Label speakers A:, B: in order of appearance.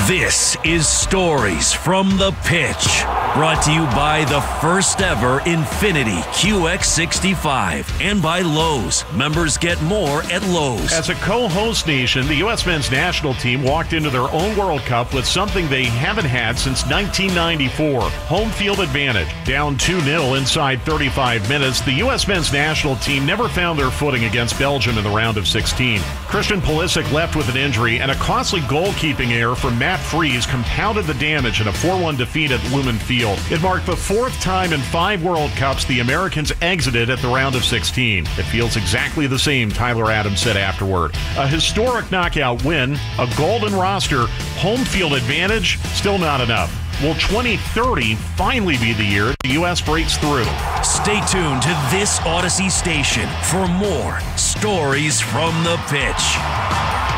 A: This is Stories from the Pitch, brought to you by the first ever Infiniti QX65 and by Lowe's. Members get more at Lowe's.
B: As a co-host nation, the U.S. men's national team walked into their own World Cup with something they haven't had since 1994, home field advantage. Down 2-0 inside 35 minutes, the U.S. men's national team never found their footing against Belgium in the round of 16. Christian Pulisic left with an injury, and a costly goalkeeping error from Matt Freese compounded the damage in a 4-1 defeat at Lumen Field. It marked the fourth time in 5 World Cups the Americans exited at the round of 16. It feels exactly the same, Tyler Adams said afterward. A historic knockout win, a golden roster, home field advantage, still not enough. Will 2030 finally be the year the U.S. breaks through?
A: Stay tuned to this Odyssey station for more Stories from the Pitch.